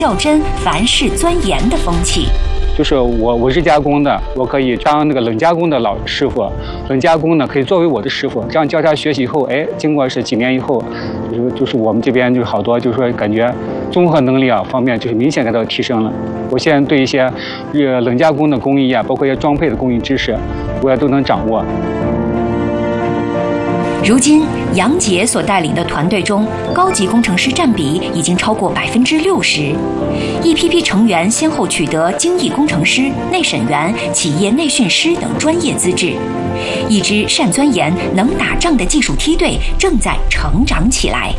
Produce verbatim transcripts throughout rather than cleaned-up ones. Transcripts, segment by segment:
较真、凡事钻研的风气。 就是我我是加工的，我可以当那个冷加工的老师傅，冷加工呢可以作为我的师傅，这样交叉学习以后，哎，经过是几年以后，就是就是我们这边就是好多就是说感觉综合能力啊方面就是明显得到提升了。我现在对一些呃冷加工的工艺啊，包括一些装配的工艺知识，我也都能掌握。 如今，杨杰所带领的团队中，高级工程师占比已经超过百分之六十。一批批成员先后取得精益工程师、内审员、企业内训师等专业资质，一支善钻研、能打仗的技术梯队正在成长起来。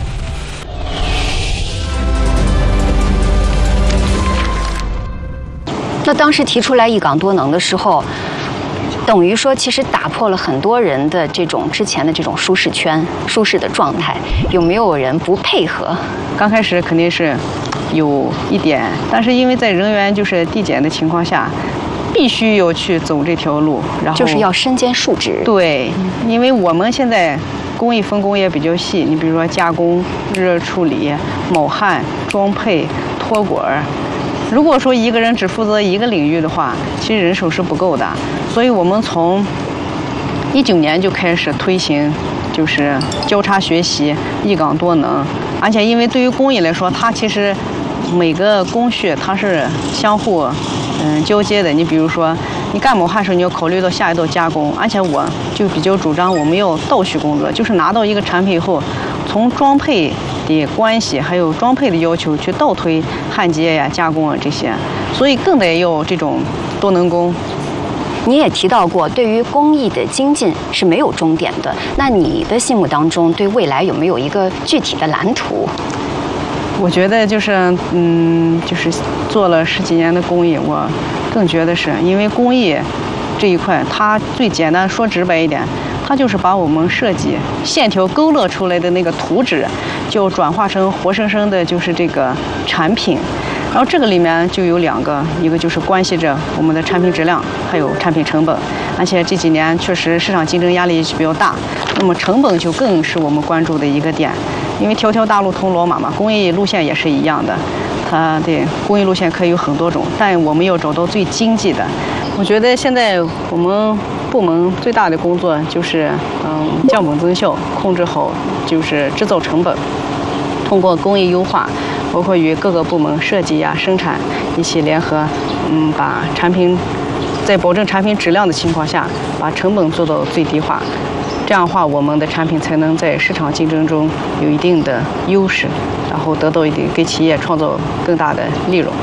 那当时提出来一岗多能的时候，等于说，其实打破了很多人的这种之前的这种舒适圈、舒适的状态。有没有人不配合？ 刚开始肯定是有一点，但是因为在人员就是递减的情况下，必须要去走这条路，然后就是要身兼数职。 对，因为我们现在工艺分工也比较细，你比如说加工、热处理、铆焊、装配、脱轨儿。如果说一个人只负责一个领域的话，其实人手是不够的。所以我们从一九年就开始推行，就是交叉学习、一岗多能。而且因为对于工艺来说，它其实每个工序它是相互嗯交接的。你比如说，你干铆焊时候，你要考虑到下一道加工。而且我就比较主张我们要倒序工作，就是拿到一个产品以后，从装配的关系还有装配的要求去倒推焊接呀、加工啊这些，所以更得有这种多能工。 你也提到过，对于工艺的精进是没有终点的。那你的心目当中，对未来有没有一个具体的蓝图？ 我觉得就是，嗯，就是做了十几年的工艺，我更觉得是因为工艺这一块，它最简单，说直白一点，它就是把我们设计线条勾勒出来的那个图纸，就转化成活生生的，就是这个产品。然后这个里面就有两个，一个就是关系着我们的产品质量，还有产品成本。而且这几年确实市场竞争压力比较大，那么成本就更是我们关注的一个点。因为条条大路通罗马嘛，工艺路线也是一样的，它的工艺路线可以有很多种，但我们要找到最经济的。我觉得现在我们部门最大的工作就是，嗯，降本增效，控制好就是制造成本，通过工艺优化。包括与各个部门设计呀、生产一起联合，嗯，把产品在保证产品质量的情况下，把成本做到最低化。这样的话，我们的产品才能在市场竞争中有一定的优势，然后得到一定给企业创造更大的利润。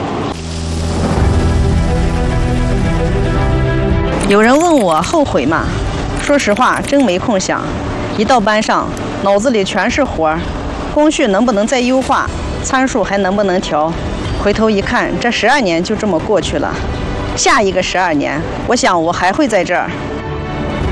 有人问我后悔吗？说实话，真没空想。一到班上，脑子里全是活儿，工序能不能再优化？参数还能不能调？回头一看，这十二年就这么过去了。下一个十二年，我想我还会在这儿。